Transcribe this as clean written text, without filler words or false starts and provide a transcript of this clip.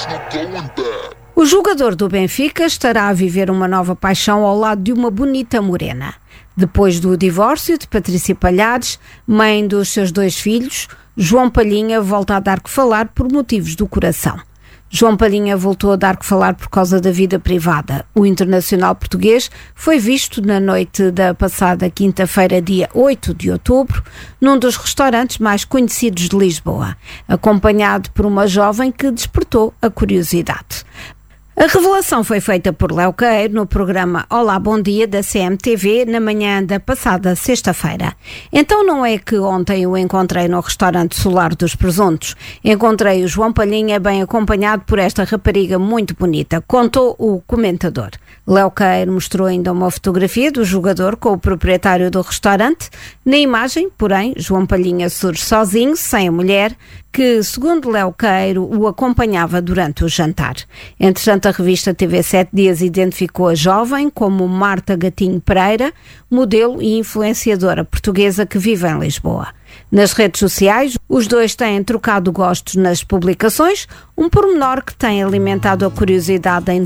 O jogador do Benfica estará a viver uma nova paixão ao lado de uma bonita morena. Depois do divórcio de Patrícia Palhares, mãe dos seus 2 filhos, João Palhinha volta a dar que falar por motivos do coração. João Palhinha voltou a dar que falar por causa da vida privada. O internacional português foi visto na noite da passada quinta-feira, dia 8 de outubro, num dos restaurantes mais conhecidos de Lisboa, acompanhado por uma jovem que despertou a curiosidade. A revelação foi feita por Léo Caeiro no programa Olá, Bom Dia da CMTV na manhã da passada sexta-feira. Então não é que ontem o encontrei no restaurante Solar dos Presuntos. Encontrei o João Palhinha bem acompanhado por esta rapariga muito bonita, contou o comentador. Léo Caeiro mostrou ainda uma fotografia do jogador com o proprietário do restaurante. Na imagem, porém, João Palhinha surge sozinho, sem a mulher, que, segundo Léo Caeiro, o acompanhava durante o jantar. Entretanto, a revista TV7 Dias identificou a jovem como Marta Gatinho Pereira, modelo e influenciadora portuguesa que vive em Lisboa. Nas redes sociais, os dois têm trocado gostos nas publicações, um pormenor que tem alimentado a curiosidade em